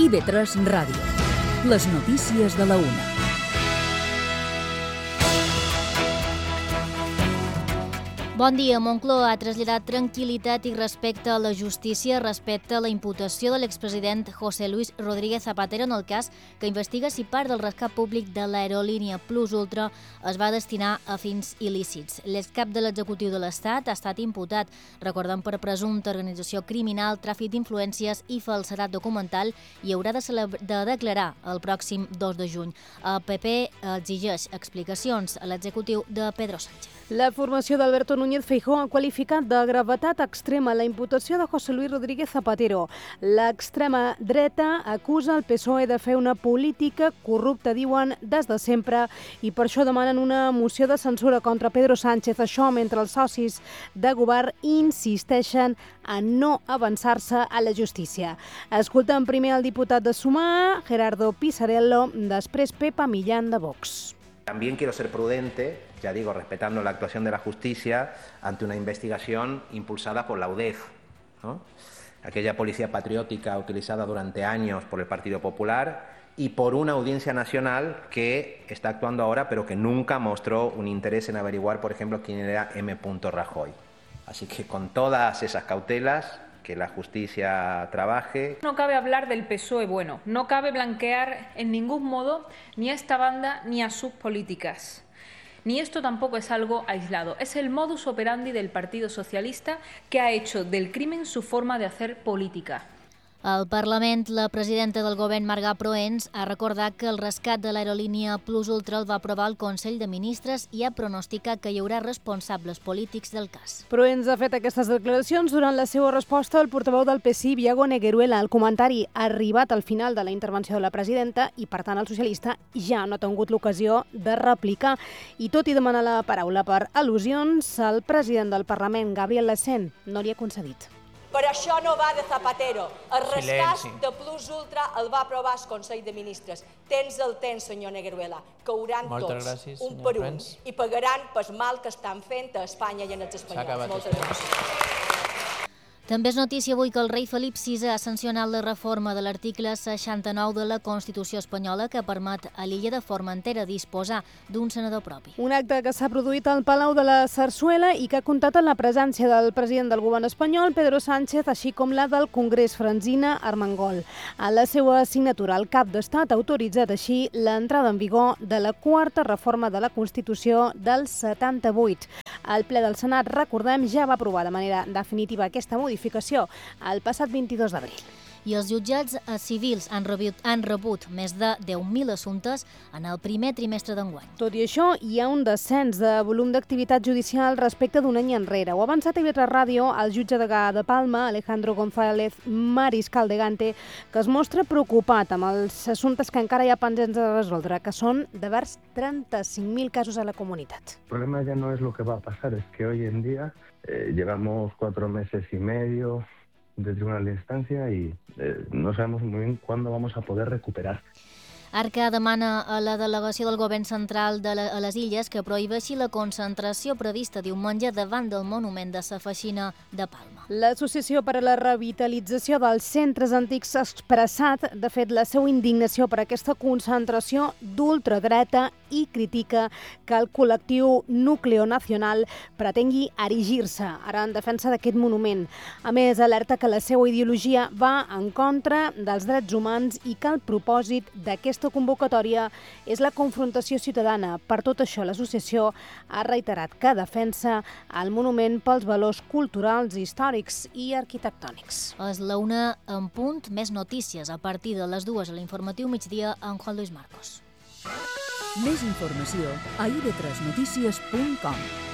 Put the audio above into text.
IB3 Ràdio. Les notícies de la una. Bon dia. Moncloa ha traslladat tranquil·litat i respecte a la justícia respecte a la imputació de l'expresident José Luis Rodríguez Zapatero en el cas que investiga si part del rescat públic de l'aerolínia Plus Ultra es va destinar a fins il·lícits. L'excap de l'executiu de l'Estat ha estat imputat, recordem, per presumpta organització criminal, tràfic d'influències i falsedat documental, i haurà de declarar el pròxim 2 de juny. El PP exigeix explicacions a l'executiu de Pedro Sánchez. La formació d'Alberto Núñez Feijóo ha qualificat de gravetat extrema la imputació de José Luis Rodríguez Zapatero. L'extrema dreta acusa el PSOE de fer una política corrupta, diuen, des de sempre, i per això demanen una moció de censura contra Pedro Sánchez. Això mentre els socis de govern insisteixen en no avançar-se a la justícia. Escoltem primer el diputat de Sumar, Gerardo Pisarello, després Pepa Millán de Vox. También quiero ser prudente, ya digo, respetando la actuación de la justicia ante una investigación impulsada por la UDEF, ¿no? Aquella policía patriótica utilizada durante años por el Partido Popular y por una audiencia nacional que está actuando ahora, pero que nunca mostró un interés en averiguar, por ejemplo, quién era M. Rajoy. Así que con todas esas cautelas, que la justicia trabaje. No cabe hablar del PSOE bueno, no cabe blanquear en ningún modo ni a esta banda ni a sus políticas. Ni esto tampoco es algo aislado, es el modus operandi del Partido Socialista que ha hecho del crimen su forma de hacer política. Al Parlament, la presidenta del govern, Marga Proens, ha recordat que el rescat de l'aerolínia Plus Ultra el va aprovar el Consell de Ministres i ha pronosticat que hi haurà responsables polítics del cas. Proens ha fet aquestes declaracions durant la seva resposta al portaveu del PSI, Biago Negueruela. El comentari ha arribat al final de la intervenció de la presidenta i, per tant, el socialista ja no ha tingut l'ocasió de replicar. I tot i demanar la paraula per al·lusions, el president del Parlament, Gabriel Lecén, no li ha concedit. Però això no va de Zapatero. El rescat de Plus Ultra el va aprovar el Consell de Ministres. Tens el temps, senyor Negueruela. Cauran tots, un per un, i pagaran pel mal que estan fent a Espanya i en els espanyols. Moltes gràcies. També és notícia avui que el rei Felip VI ha sancionat la reforma de l'article 69 de la Constitució espanyola que permet a l'illa de Formentera disposar d'un senador propi. Un acte que s'ha produït al Palau de la Sarsuela i que ha comptat amb la presència del president del govern espanyol, Pedro Sánchez, així com la del Congrés, Francina Armengol. A la seva signatura, el cap d'Estat ha autoritzat així l'entrada en vigor de la quarta reforma de la Constitució del 78. El ple del Senat, recordem, ja va aprovar de manera definitiva aquesta modificació el passat 22 d'abril. I els jutjats civils han rebut més de 10.000 assumptes en el primer trimestre d'enguany. Tot i això, hi ha un descens de volum d'activitat judicial respecte d'un any enrere. Ho ha avançat a IB3 Ràdio el jutge de Palma, Alejandro González Mariscal de Gante, que es mostra preocupat amb els assumptes que encara hi ha pendents de resoldre, que són de vers 35.000 casos a la comunitat. El problema ya no es lo que va a pasar, es que hoy en día llevamos 4 meses y medio de tribunal de instancia y no sabemos muy bien cuándo vamos a poder recuperar. Arca demana a la delegació del govern central a les Illes que prohibeixi la concentració prevista diumenge davant del monument de la Feixina de Palma. L'Associació per a la Revitalització dels Centres Antics ha expressat, de fet, la seva indignació per aquesta concentració d'ultradreta i critica que el col·lectiu Núcleo Nacional pretengui erigir-se ara en defensa d'aquest monument. A més, alerta que la seva ideologia va en contra dels drets humans i que el propòsit d'aquesta convocatòria és la confrontació ciutadana. Per tot això, l'associació ha reiterat que defensa el monument pels valors culturals, històrics i arquitectònics. És la 1 en punt, més notícies a partir de les 2 a l'informatiu migdia amb Juan Luis Marcos. Més informació a ib3notícies.com.